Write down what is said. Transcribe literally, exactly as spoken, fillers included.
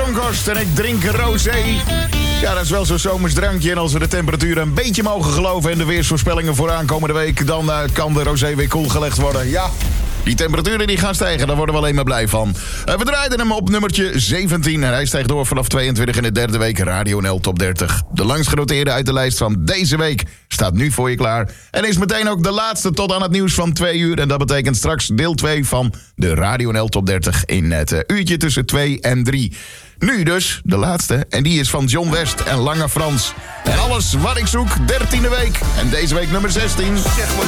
Bronkhorst en ik drink rosé. Ja, dat is wel zo'n zomers drankje. En als we de temperaturen een beetje mogen geloven en de weersvoorspellingen voor aankomende week, dan uh, kan de rosé weer koel gelegd worden. Ja, die temperaturen die gaan stijgen, daar worden we alleen maar blij van. Uh, we draaiden hem op nummertje zeventien. En hij stijgt door vanaf tweeëntwintig in de derde week Radio N L Top dertig. De langst genoteerde uit de lijst van deze week staat nu voor je klaar. En is meteen ook de laatste tot aan het nieuws van twee uur. En dat betekent straks deel twee van de Radio N L Top dertig in het uh, uurtje tussen twee en drie. Nu dus, de laatste. En die is van John West en Lange Frans. En alles wat ik zoek, dertiende week. En deze week nummer zestien. Zeg wat